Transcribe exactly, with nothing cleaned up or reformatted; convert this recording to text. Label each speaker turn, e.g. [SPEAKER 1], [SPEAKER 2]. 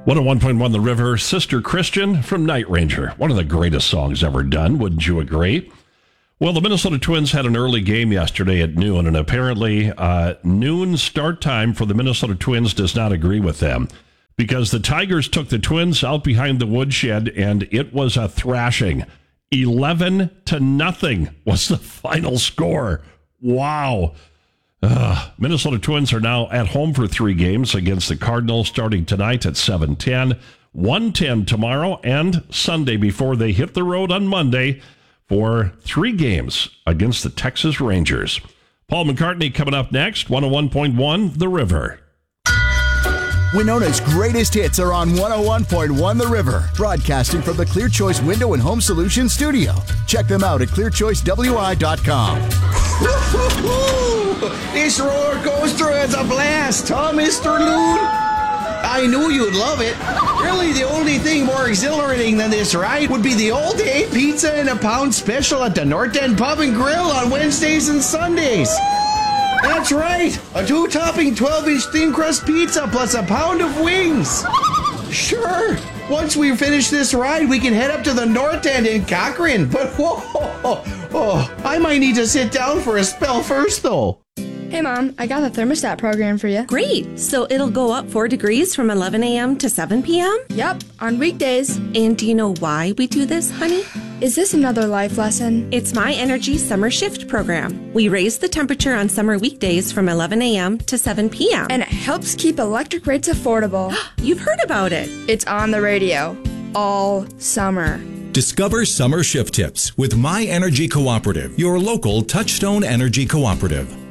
[SPEAKER 1] one oh one point one The River, Sister Christian from Night Ranger. One of the greatest songs ever done, wouldn't you agree? Well, the Minnesota Twins had an early game yesterday at noon, and apparently uh, noon start time for the Minnesota Twins does not agree with them because the Tigers took the Twins out behind the woodshed, and it was a thrashing. eleven to nothing was the final score. Wow. Uh, Minnesota Twins are now at home for three games against the Cardinals starting tonight at seven ten, one ten tomorrow, and Sunday before they hit the road on Monday for three games against the Texas Rangers. Paul McCartney coming up next, one oh one point one The River.
[SPEAKER 2] Winona's greatest hits are on one oh one point one The River, broadcasting from the Clear Choice Window and Home Solutions studio. Check them out at clear choice w i dot com.
[SPEAKER 3] This roller coaster is a blast, huh, Mister Loon? I knew you'd love it. Really, the only thing more exhilarating than this ride would be the all-day pizza and a pound special at the North End Pub and Grill on Wednesdays and Sundays. That's right, a two-topping twelve-inch thin crust pizza plus a pound of wings. Sure, once we finish this ride, we can head up to the North End in Cochrane. But whoa, oh, I might need to sit down for a spell first, though.
[SPEAKER 4] Hey, Mom, I got the thermostat program for you.
[SPEAKER 5] Great. So it'll go up four degrees from eleven a.m. to seven p.m.?
[SPEAKER 4] Yep, on weekdays.
[SPEAKER 5] And do you know why we do this, honey?
[SPEAKER 4] Is this another life lesson?
[SPEAKER 5] It's My Energy Summer Shift program. We raise the temperature on summer weekdays from eleven a.m. to seven p.m.
[SPEAKER 4] And it helps keep electric rates affordable.
[SPEAKER 5] You've heard about it.
[SPEAKER 4] It's on the radio all summer.
[SPEAKER 6] Discover summer shift tips with My Energy Cooperative, your local Touchstone Energy Cooperative.